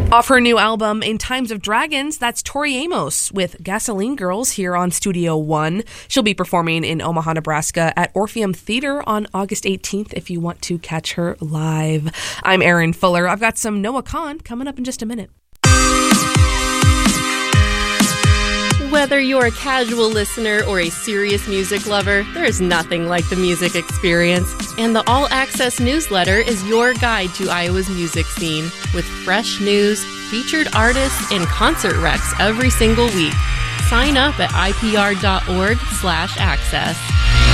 Off her new album, In Times of Dragons, that's Tori Amos with Gasoline Girls here on Studio One. She'll be performing in Omaha, Nebraska at Orpheum Theater on August 18th if you want to catch her live. I'm Erin Fuller. I've got some Noah Kahan coming up in just a minute. Whether you're a casual listener or a serious music lover, there is nothing like the music experience. And the All Access newsletter is your guide to Iowa's music scene, with fresh news, featured artists, and concert recs every single week. Sign up at ipr.org/access.